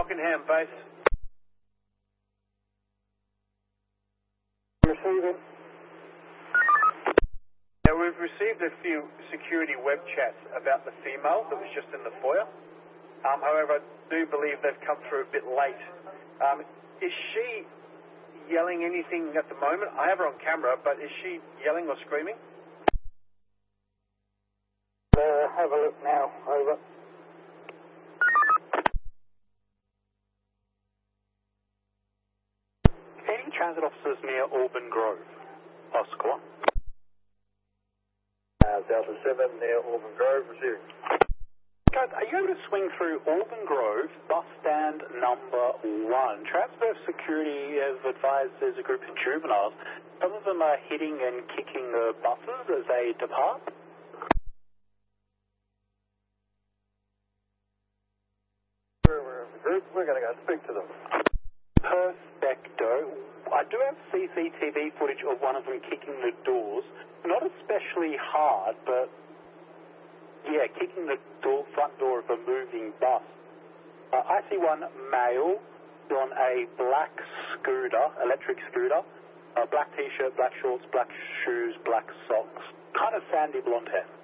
Rockingham base. Receiving. Now, we've received a few security web chats about the female that was just in the foyer. However, I do believe they've come through a bit late. Is she yelling anything at the moment? I have her on camera, but is she yelling or screaming? Have a look now. Over. Any transit officers near Auburn Grove? Oscar. Delta 7 near Auburn Grove, receiving. Guys, are you able to swing through Auburn Grove, bus stand number 1? Transperth Security has advised there's a group of juveniles. Some of them are hitting and kicking the buses as they depart. We're going to go speak to them. Perfecto. I do have CCTV footage of one of them kicking the doors. Not especially hard, but yeah, kicking the front door of a moving bus. I see one male on a black scooter, electric scooter, black t-shirt, black shorts, black shoes, black socks, kind of sandy blonde hair.